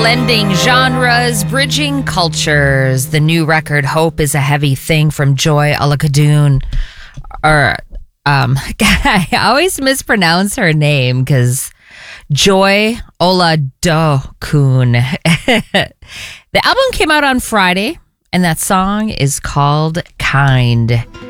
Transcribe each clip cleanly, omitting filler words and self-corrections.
Blending genres, bridging cultures. The new record, Hope is a Heavy Thing, from Joy Olacadoon. I always mispronounce her name because Joy Olacadoon. The album came out on Friday, and that song is called Kind.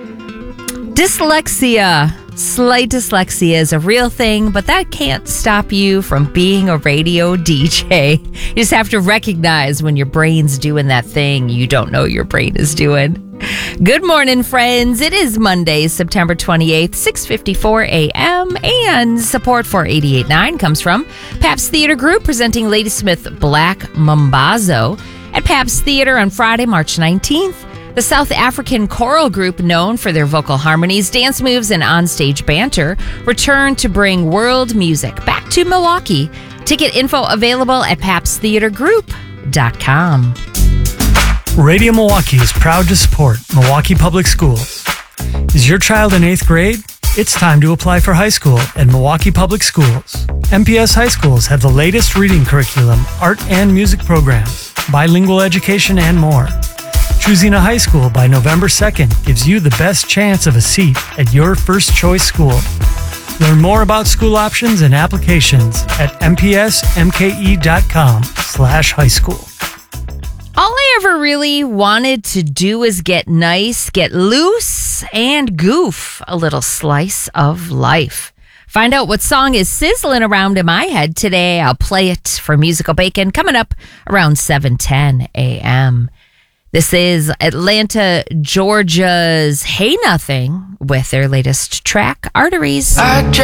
Dyslexia. Slight dyslexia is a real thing, but that can't stop you from being a radio DJ. You just have to recognize when your brain's doing that thing you don't know your brain is doing. Good morning, friends. It is Monday, September 28th, 6:54 a.m. And support for 88.9 comes from Pabst Theater Group, presenting Ladysmith Black Mambazo at Pabst Theater on Friday, March 19th. The South African choral group, known for their vocal harmonies, dance moves, and onstage banter, return to bring world music back to Milwaukee. Ticket info available at pabsttheatergroup.com. Radio Milwaukee is proud to support Milwaukee Public Schools. Is your child in 8th grade? It's time to apply for high school at Milwaukee Public Schools. MPS High Schools have the latest reading curriculum, art and music programs, bilingual education, and more. Choosing a high school by November 2nd gives you the best chance of a seat at your first choice school. Learn more about school options and applications at mpsmke.com/high school. All I ever really wanted to do is get nice, get loose, and goof a little slice of life. Find out what song is sizzling around in my head today. I'll play it for Musical Bacon coming up around 7:10 a.m. This is Atlanta, Georgia's Hey Nothing with their latest track, Arteries.